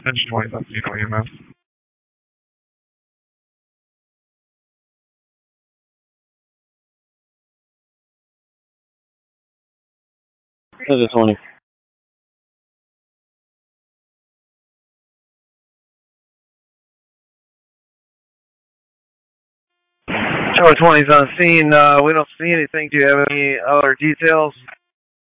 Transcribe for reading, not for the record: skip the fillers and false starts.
Attention 20 Latino EMS. This is 20. Charlie 20's on scene. We don't see anything. Do you have any other details?